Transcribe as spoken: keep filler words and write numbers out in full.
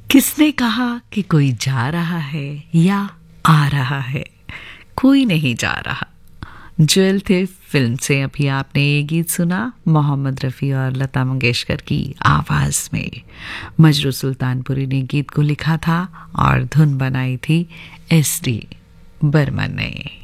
किसने कहा कि कोई जा रहा है या आ रहा है, कोई नहीं जा रहा। ज्वेल थे फिल्म से अभी आपने ये गीत सुना, मोहम्मद रफ़ी और लता मंगेशकर की आवाज़ में। मजरू सुल्तानपुरी ने गीत को लिखा था और धुन बनाई थी एस डी बर्मन ने।